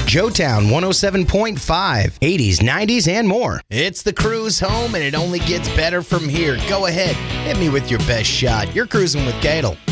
Joetown 107.5, 80s, 90s, and more. It's the cruise home, and it only gets better from here. Go ahead, hit me with your best shot. You're cruising with Gadel.